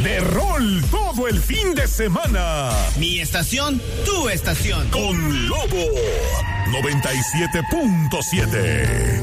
de rol todo el fin de semana. Mi estación, tu estación. Con Lobo 97.7.